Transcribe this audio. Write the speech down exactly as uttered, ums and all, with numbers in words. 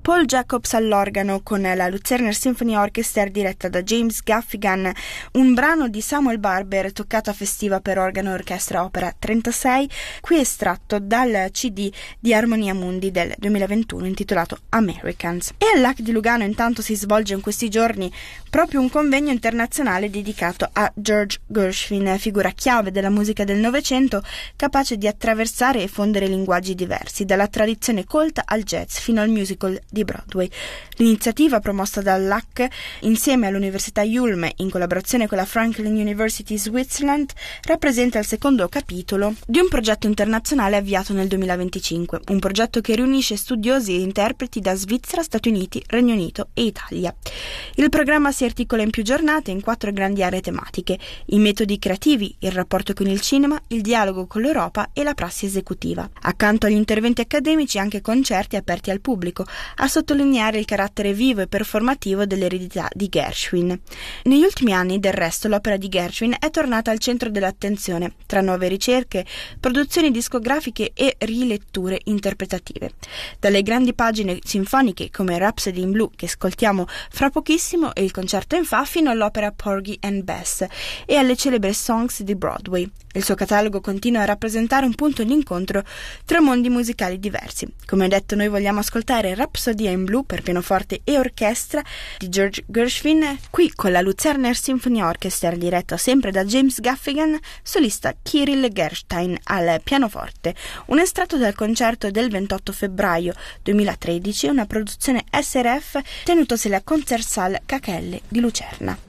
Paul Jacobs all'organo con la Luzerner Symphony Orchestra diretta da James Gaffigan, un brano di Samuel Barber, toccata festiva per organo e orchestra opera trentasei, qui estratto dal C D di Armonia Mundi del duemilaventuno intitolato Americans. E all'A C di Lugano intanto si svolge in questi giorni proprio un convegno internazionale dedicato a George Gershwin, figura chiave della musica del Novecento, capace di attraversare e fondere linguaggi diversi, dalla tradizione colta al jazz fino al musical di Broadway. L'iniziativa, promossa dall'A C insieme all'Università Ulm in collaborazione con la Franklin University Switzerland, rappresenta il secondo capitolo di un progetto internazionale avviato nel duemilaventicinque, un progetto che riunisce studiosi e interpreti da Svizzera, Stati Uniti, Regno Unito e Italia. Il programma si articola in più giornate in quattro grandi aree tematiche: i metodi creativi, il rapporto con il cinema, il dialogo con l'Europa e la prassi esecutiva. Accanto agli interventi accademici anche concerti aperti al pubblico, a sottolineare il carattere vivo e performativo dell'eredità di Gershwin. Negli ultimi anni, del resto, l'opera di Gershwin è tornata al centro dell'attenzione, tra nuove ricerche, produzioni discografiche e riletture interpretative. Dalle grandi pagine sinfoniche come Rhapsody in Blue, che ascoltiamo fra pochissimo, e il concerto in Fa, fino all'opera Porgy and Bess e alle celebre songs di Broadway. Il suo catalogo continua a rappresentare un punto di incontro tra mondi musicali diversi. Come detto, noi vogliamo ascoltare Rhapsody in Blue per pianoforte e orchestra di George Gershwin, qui con la Luzerner Symphony Orchestra diretta sempre da James Gaffigan, solista Kirill Gerstein al pianoforte. Un estratto dal concerto del ventotto febbraio duemilatredici, una produzione S R F tenutosi alla Concertsaal K K L di Lucerna.